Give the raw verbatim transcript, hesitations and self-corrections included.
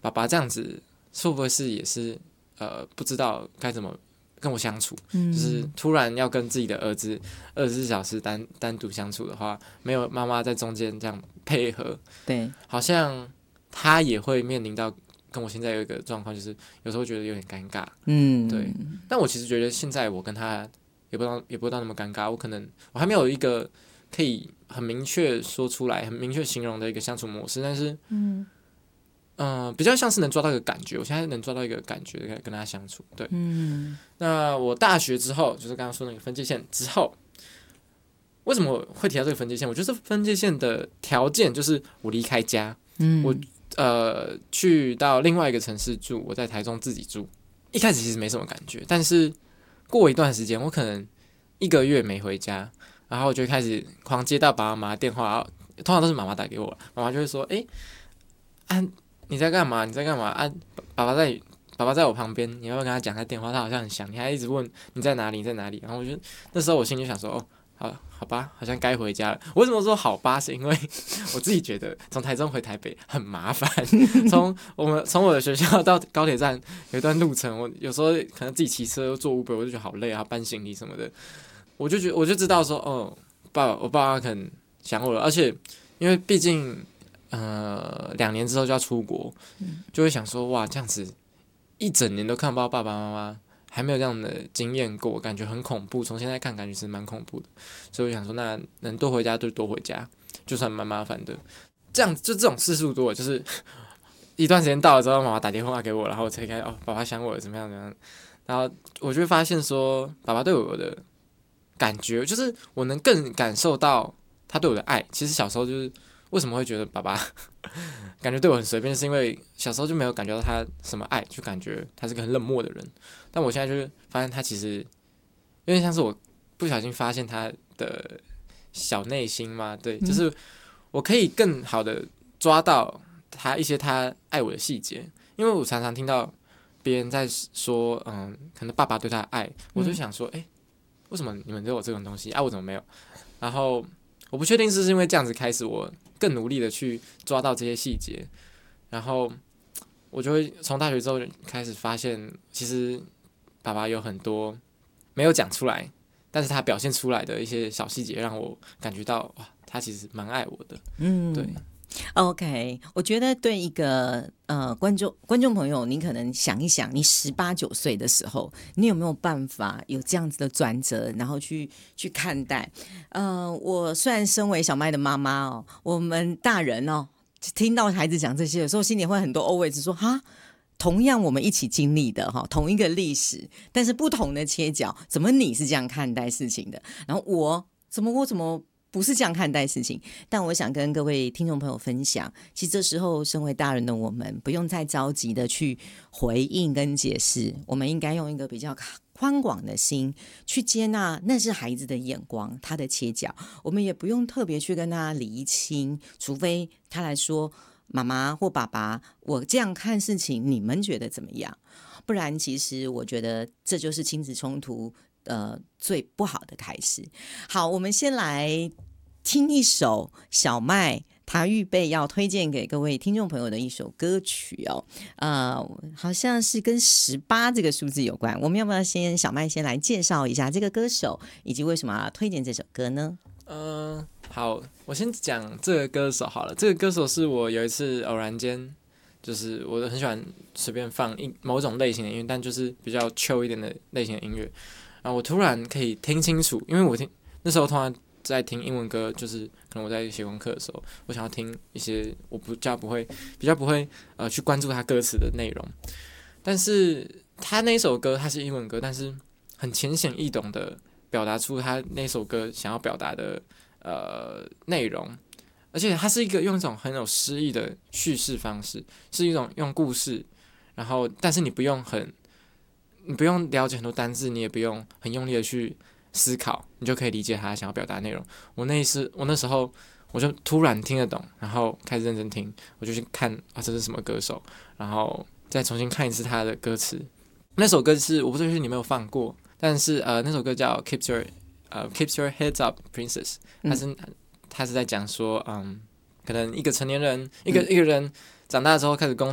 爸爸这样子会不会是也是呃不知道该怎么跟我相处，嗯、就是突然要跟自己的儿子二十四小时单单独相处的话，没有妈妈在中间这样配合， 对， 好像他也会面临到跟我现在有一个状况，就是有时候觉得有点尴尬，嗯，对。但我其实觉得现在我跟他也不到也不到那么尴尬，我可能我还没有一个可以很明确说出来、很明确形容的一个相处模式，但是嗯。嗯、呃，比较像是能抓到一个感觉，我现在能抓到一个感觉跟他相处。对，嗯，那我大学之后，就是刚刚说那个分界线之后，为什么我会提到这个分界线？我觉得分界线的条件就是我离开家，嗯，我呃去到另外一个城市住，我在台中自己住。一开始其实没什么感觉，但是过一段时间，我可能一个月没回家，然后我就开始狂接到爸爸妈妈电话，通常都是妈妈打给我，妈妈就会说：“哎、欸，啊。”你在干嘛？你在干嘛啊？爸爸在，爸爸在我旁边，你要不要跟他讲他电话？他好像很想，你还一直问你在哪里，你在哪里？然后我就那时候我心里就想说，哦，好，好吧，好像该回家了。我为什么说好吧？是因为我自己觉得从台中回台北很麻烦，从我们从我的学校到高铁站有一段路程，我有时候可能自己骑车坐 Uber，我就觉得好累啊，搬行李什么的，我就觉我就知道说，哦，爸，我爸爸可能想我了，而且因为毕竟。呃，两年之后就要出国，就会想说哇，这样子一整年都看不到爸爸妈妈，还没有这样的经验过，感觉很恐怖。从现在看，感觉是蛮恐怖的，所以我想说，那能多回家就多回家，就算蛮麻烦的。这样就这种次数多，就是一段时间到了之后，妈妈打电话给我，然后我才开哦，爸爸想我了，怎么样怎么样。然后我就会发现说，爸爸对我的感觉，就是我能更感受到他对我的爱。其实小时候就是。为什么会觉得爸爸感觉对我很随便？是因为小时候就没有感觉到他什么爱，就感觉他是个很冷漠的人。但我现在就是发现他其实有点像是我不小心发现他的小内心嘛，对，嗯、就是我可以更好的抓到他一些他爱我的细节，因为我常常听到别人在说，嗯，可能爸爸对他的爱，我就想说，哎、欸，为什么你们都有这种东西啊？我怎么没有？然后我不确定是不是因为这样子开始我。更努力的去抓到这些细节，然后我就会从大学之后开始发现，其实爸爸有很多没有讲出来，但是他表现出来的一些小细节，让我感觉到哇，他其实蛮爱我的。嗯，对。 OK， 我觉得对一个呃观众观众朋友，你可能想一想，你十八九岁的时候，你有没有办法有这样子的转折，然后去去看待？呃，我虽然身为小麦的妈妈哦，我们大人哦，听到孩子讲这些，有时候心里会很多 always 说哈。同样我们一起经历的哈，同一个历史，但是不同的切角，怎么你是这样看待事情的？然后我怎么我怎么？不是这样看待事情，但我想跟各位听众朋友分享，其实这时候身为大人的我们，不用太着急的去回应跟解释，我们应该用一个比较宽广的心去接纳，那是孩子的眼光，他的切角，我们也不用特别去跟他厘清，除非他来说，妈妈或爸爸，我这样看事情，你们觉得怎么样？不然，其实我觉得这就是亲子冲突。呃，最不好的开始。好，我们先来听一首小麦他预备要推荐给各位听众朋友的一首歌曲哦。呃，好像是跟十八这个数字有关。我们要不要先小麦先来介绍一下这个歌手，以及为什么要推荐这首歌呢？ 嗯、呃，好，我先讲这个歌手好了。这个歌手是我有一次偶然间。就是我很喜欢随便放一某种类型的音乐，但就是比较 chill 一点的类型的音乐。然后我突然可以听清楚，因为我听那时候通常在听英文歌，就是可能我在写功课的时候，我想要听一些我比较不会比较不会呃去关注他歌词的内容。但是他那首歌它是英文歌，但是很浅显易懂的表达出他那首歌想要表达的呃内容。而且它是一个用一种很有诗意的叙事方式，是一种用故事，然后但是你不用很，你不用了解很多单字，你也不用很用力的去思考，你就可以理解他想要表达的内容。我那时我那时候我就突然听得懂，然后开始认真听，我就去看啊这是什么歌手，然后再重新看一次他的歌词。那首歌是我不知道你有没有放过，但是呃那首歌叫 Keep Your 呃 Keep Your Heads Up Princess， 它是。嗯他是在讲说，嗯，可能一个成年人，一个、嗯、一个人长大之后开始工